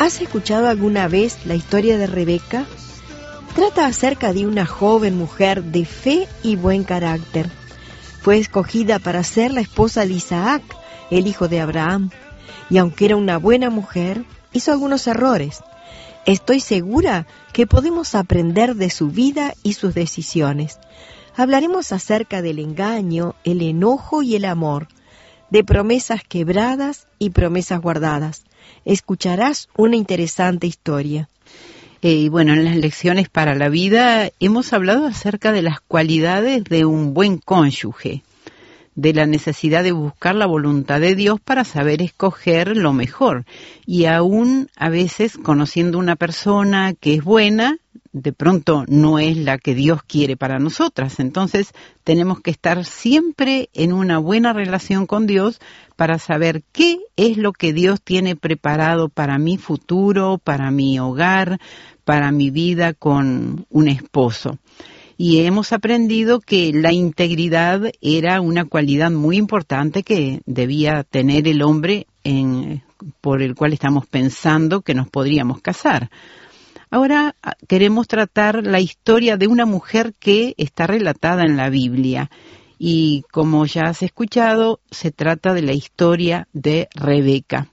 ¿Has escuchado alguna vez la historia de Rebeca? Trata acerca de una joven mujer de fe y buen carácter. Fue escogida para ser la esposa de Isaac, el hijo de Abraham, y aunque era una buena mujer, hizo algunos errores. Estoy segura que podemos aprender de su vida y sus decisiones. Hablaremos acerca del engaño, el enojo y el amor, de promesas quebradas y promesas guardadas. Escucharás una interesante historia. Y bueno, en las lecciones para la vida hemos hablado acerca de las cualidades de un buen cónyuge, de la necesidad de buscar la voluntad de Dios para saber escoger lo mejor. Y aún a veces conociendo una persona que es buena, de pronto no es la que Dios quiere para nosotras. Entonces tenemos que estar siempre en una buena relación con Dios para saber qué es lo que Dios tiene preparado para mi futuro, para mi hogar, para mi vida con un esposo. Y hemos aprendido que la integridad era una cualidad muy importante que debía tener el hombre por el cual estamos pensando que nos podríamos casar. Ahora queremos tratar la historia de una mujer que está relatada en la Biblia. Y como ya has escuchado, se trata de la historia de Rebeca.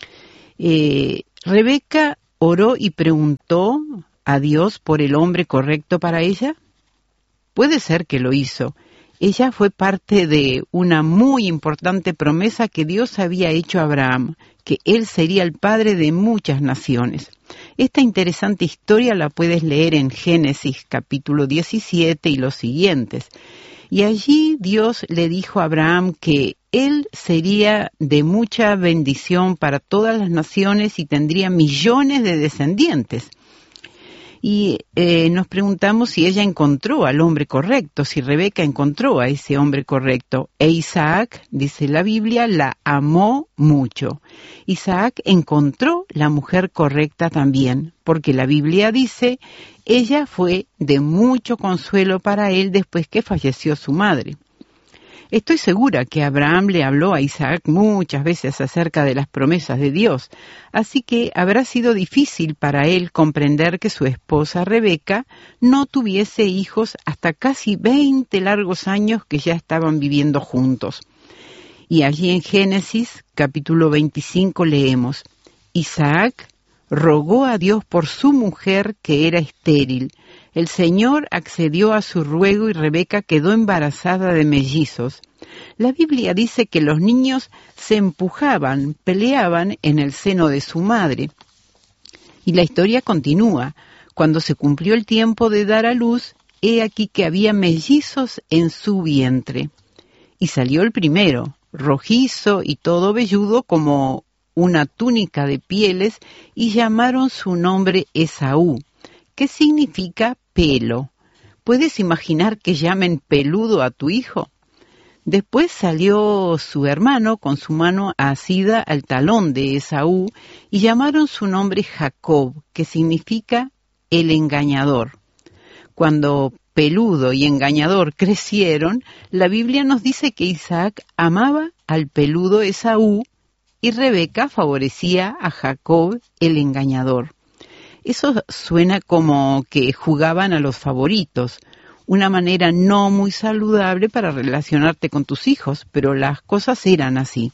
Rebeca oró y preguntó a Dios por el hombre correcto para ella. Puede ser que lo hizo. Ella fue parte de una muy importante promesa que Dios había hecho a Abraham, que él sería el padre de muchas naciones. Esta interesante historia la puedes leer en Génesis capítulo 17 y los siguientes. Y allí Dios le dijo a Abraham que él sería de mucha bendición para todas las naciones y tendría millones de descendientes. Y nos preguntamos si ella encontró al hombre correcto, si Rebeca encontró a ese hombre correcto. E Isaac, dice la Biblia, la amó mucho. Isaac encontró la mujer correcta también, porque la Biblia dice, ella fue de mucho consuelo para él después que falleció su madre. Estoy segura que Abraham le habló a Isaac muchas veces acerca de las promesas de Dios, así que habrá sido difícil para él comprender que su esposa Rebeca no tuviese hijos hasta casi 20 largos años que ya estaban viviendo juntos. Y allí en Génesis, capítulo 25, leemos, Isaac rogó a Dios por su mujer que era estéril. El Señor accedió a su ruego y Rebeca quedó embarazada de mellizos. La Biblia dice que los niños se empujaban, peleaban en el seno de su madre. Y la historia continúa. Cuando se cumplió el tiempo de dar a luz, he aquí que había mellizos en su vientre. Y salió el primero, rojizo y todo velludo como una túnica de pieles, y llamaron su nombre Esaú, que significa pelo. ¿Puedes imaginar que llamen peludo a tu hijo? Después salió su hermano con su mano asida al talón de Esaú y llamaron su nombre Jacob, que significa el engañador. Cuando peludo y engañador crecieron, la Biblia nos dice que Isaac amaba al peludo Esaú y Rebeca favorecía a Jacob, el engañador. Eso suena como que jugaban a los favoritos, una manera no muy saludable para relacionarte con tus hijos, pero las cosas eran así.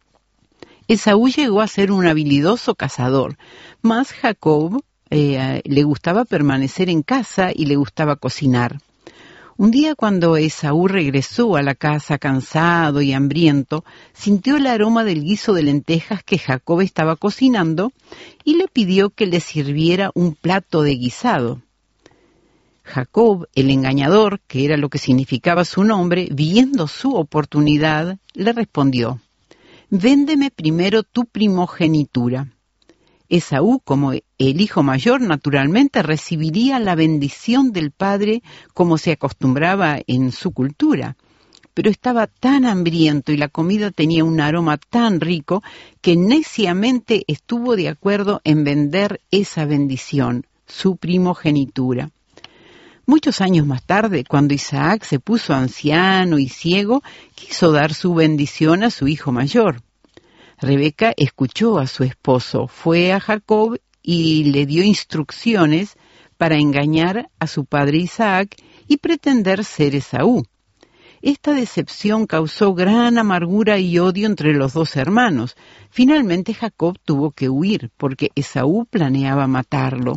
Esaú llegó a ser un habilidoso cazador, mas Jacob le gustaba permanecer en casa y le gustaba cocinar. Un día cuando Esaú regresó a la casa cansado y hambriento, sintió el aroma del guiso de lentejas que Jacob estaba cocinando y le pidió que le sirviera un plato de guisado. Jacob, el engañador, que era lo que significaba su nombre, viendo su oportunidad, le respondió, «Véndeme primero tu primogenitura». Esaú, como el hijo mayor, naturalmente recibiría la bendición del padre como se acostumbraba en su cultura. Pero estaba tan hambriento y la comida tenía un aroma tan rico que neciamente estuvo de acuerdo en vender esa bendición, su primogenitura. Muchos años más tarde, cuando Isaac se puso anciano y ciego, quiso dar su bendición a su hijo mayor. Rebeca escuchó a su esposo, fue a Jacob y le dio instrucciones para engañar a su padre Isaac y pretender ser Esaú. Esta decepción causó gran amargura y odio entre los dos hermanos. Finalmente Jacob tuvo que huir porque Esaú planeaba matarlo.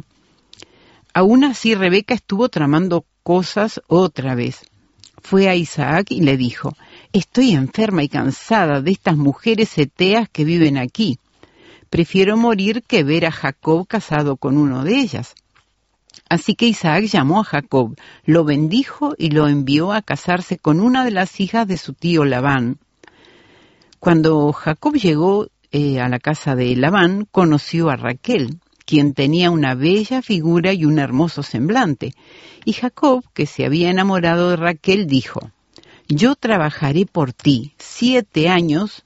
Aún así Rebeca estuvo tramando cosas otra vez. Fue a Isaac y le dijo: «Estoy enferma y cansada de estas mujeres heteas que viven aquí. Prefiero morir que ver a Jacob casado con uno de ellas». Así que Isaac llamó a Jacob, lo bendijo y lo envió a casarse con una de las hijas de su tío Labán. Cuando Jacob llegó a la casa de Labán, conoció a Raquel, quien tenía una bella figura y un hermoso semblante. Y Jacob, que se había enamorado de Raquel, dijo: «Yo trabajaré por ti 7 años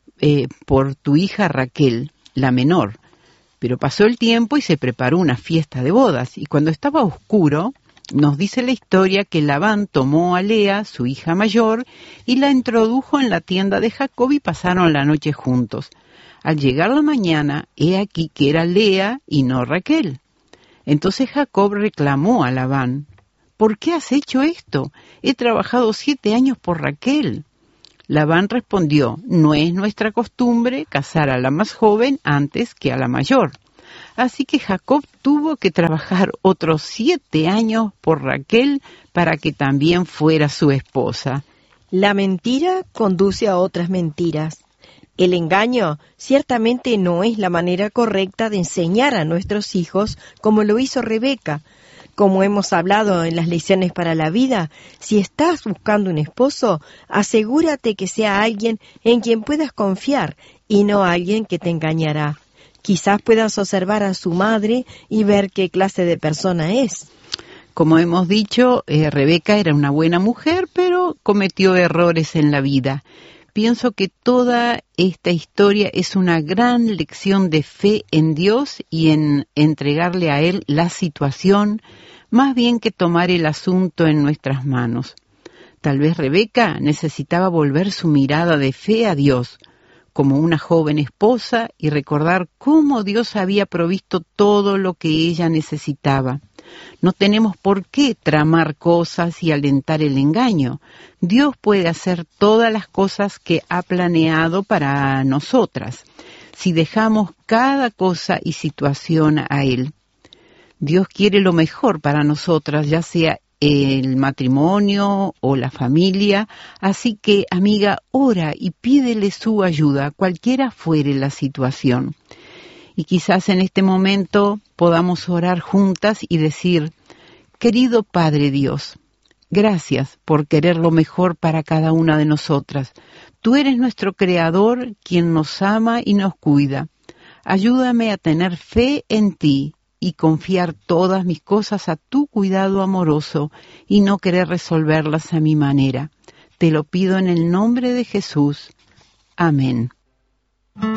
por tu hija Raquel, la menor». Pero pasó el tiempo y se preparó una fiesta de bodas, y cuando estaba oscuro, nos dice la historia que Labán tomó a Lea, su hija mayor, y la introdujo en la tienda de Jacob y pasaron la noche juntos. Al llegar la mañana, he aquí que era Lea y no Raquel. Entonces Jacob reclamó a Labán: «¿Por qué has hecho esto? He trabajado 7 años por Raquel». Labán respondió: «No es nuestra costumbre casar a la más joven antes que a la mayor». Así que Jacob tuvo que trabajar otros 7 años por Raquel para que también fuera su esposa. La mentira conduce a otras mentiras. El engaño ciertamente no es la manera correcta de enseñar a nuestros hijos, como lo hizo Rebeca. Como hemos hablado en las lecciones para la vida, si estás buscando un esposo, asegúrate que sea alguien en quien puedas confiar y no alguien que te engañará. Quizás puedas observar a su madre y ver qué clase de persona es. Como hemos dicho, Rebeca era una buena mujer, pero cometió errores en la vida. Pienso que toda esta historia es una gran lección de fe en Dios y en entregarle a Él la situación, más bien que tomar el asunto en nuestras manos. Tal vez Rebeca necesitaba volver su mirada de fe a Dios, como una joven esposa, y recordar cómo Dios había provisto todo lo que ella necesitaba. No tenemos por qué tramar cosas y alentar el engaño. Dios puede hacer todas las cosas que ha planeado para nosotras, si dejamos cada cosa y situación a Él. Dios quiere lo mejor para nosotras, ya sea el matrimonio o la familia, así que, amiga, ora y pídele su ayuda, cualquiera fuere la situación. Y quizás en este momento podamos orar juntas y decir: «Querido Padre Dios, gracias por querer lo mejor para cada una de nosotras. Tú eres nuestro Creador, quien nos ama y nos cuida. Ayúdame a tener fe en ti y confiar todas mis cosas a tu cuidado amoroso y no querer resolverlas a mi manera. Te lo pido en el nombre de Jesús. Amén».